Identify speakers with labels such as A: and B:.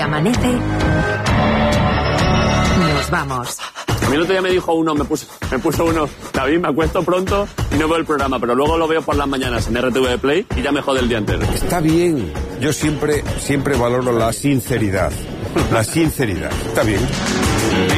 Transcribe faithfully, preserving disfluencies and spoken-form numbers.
A: amanece, nos vamos.
B: A mí el otro día me dijo uno, me puso, me puso uno, David, me acuesto pronto y no veo el programa, pero luego lo veo por las mañanas en R T V Play y ya me jode el día entero.
C: Está bien. Yo siempre, siempre valoro la sinceridad. La sinceridad. Está bien.